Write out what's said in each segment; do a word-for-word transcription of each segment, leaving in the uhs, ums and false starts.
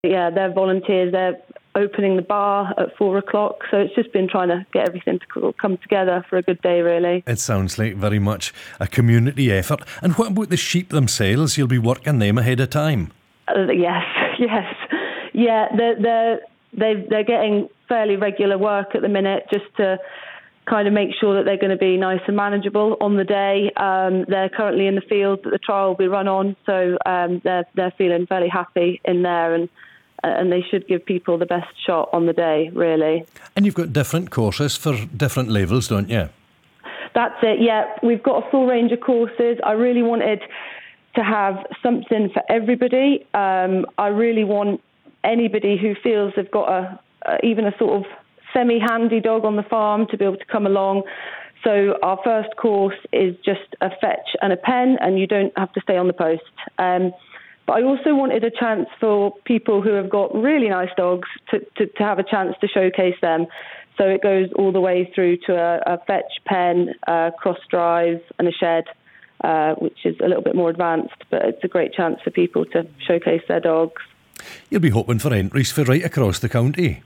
Yeah, they're volunteers. They're opening the bar at four o'clock. So it's just been trying to get everything to come together for a good day, really. It sounds like very much a community effort. And what about the sheep themselves? You'll be working them ahead of time. Uh, yes, yes. Yeah, they're, they're, they're, they're getting fairly regular work at the minute just to kind of make sure that they're going to be nice and manageable on the day. Um, they're currently in the field that the trial will be run on, so um, they're they're feeling fairly happy in there, and and they should give people the best shot on the day, really. And you've got different courses for different levels, don't you? That's it, yeah. We've got a full range of courses. I really wanted to have something for everybody. Um, I really want anybody who feels they've got a, a even a sort of semi-handy dog on the farm to be able to come along. So our first course is just a fetch and a pen, and you don't have to stay on the post. Um, but I also wanted a chance for people who have got really nice dogs to, to, to have a chance to showcase them. So it goes all the way through to a, a fetch, pen, a cross drive and a shed, uh, which is a little bit more advanced, but it's a great chance for people to showcase their dogs. You'll be hoping for entries for right across the county.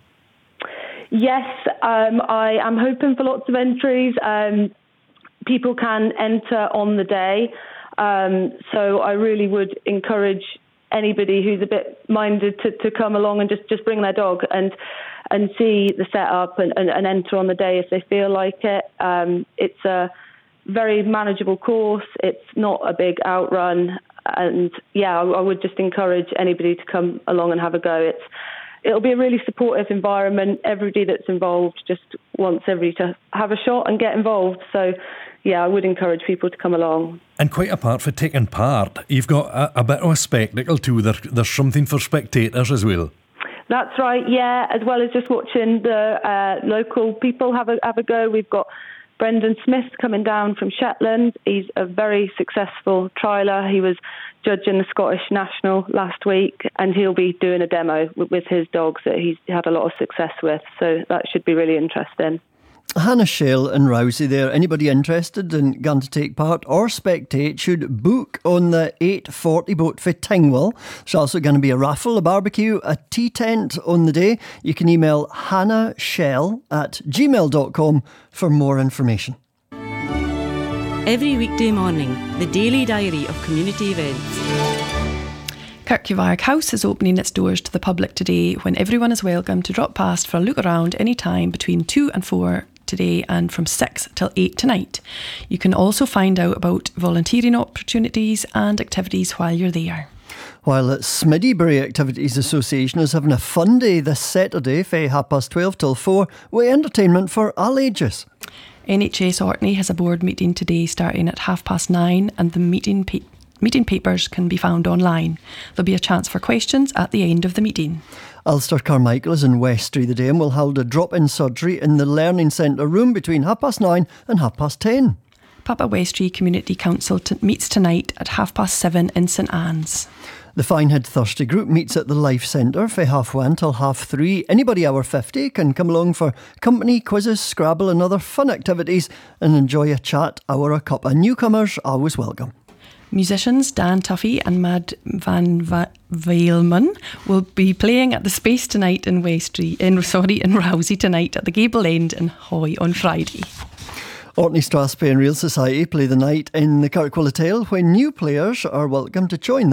Yes, um, I am hoping for lots of entries. Um, people can enter on the day. Um, so I really would encourage anybody who's a bit minded to, to come along and just, just bring their dog and and see the setup and, and, and enter on the day if they feel like it. Um, it's a very manageable course. It's not a big outrun. And yeah, I, I would just encourage anybody to come along and have a go. It's It'll be a really supportive environment. Everybody that's involved just wants everybody to have a shot and get involved. So, yeah, I would encourage people to come along. And quite apart from taking part, you've got a, a bit of a spectacle too. There, there's something for spectators as well. That's right, yeah, as well as just watching the uh, local people have a, have a go. We've got Brendan Smith coming down from Shetland. He's a very successful trialer. He was judging the Scottish National last week, and he'll be doing a demo with, with his dogs that he's had a lot of success with. So that should be really interesting. Hannah Shell and Rousey there. Anybody interested in going to take part or spectate should book on the eight forty boat for Tingwell. There's also going to be a raffle, a barbecue, a tea tent on the day. You can email hannah shell at gmail dot com for more information. Every weekday morning, the daily diary of community events. Kirkjuvarg House is opening its doors to the public today, when everyone is welcome to drop past for a look around any time between two and four today and from six till eight tonight. You can also find out about volunteering opportunities and activities while you're there. While at Smiddybury Activities Association is having a fun day this Saturday from half past twelve till four with entertainment for all ages. N H S Orkney has a board meeting today starting at half past nine, and the meeting pa- meeting papers can be found online. There'll be a chance for questions at the end of the meeting. Ulster Carmichael is in Westry today and will hold a drop-in surgery in the Learning Centre room between half past nine and half past ten. Papa Westry Community Council t- meets tonight at half past seven in St Anne's. The Finehead Thursday group meets at the Life Centre for half one till half three. Anybody over fifty can come along for company, quizzes, Scrabble and other fun activities and enjoy a chat or a cup. And newcomers always welcome. Musicians Dan Tuffy and Mad Van Va- Veilman will be playing at the Space tonight in Westry, in sorry, in Rousey tonight, at the Gable End in Hoy on Friday. Orkney Strathspey and Real Society play the night in the Kirkwall Hotel, when new players are welcome to join them.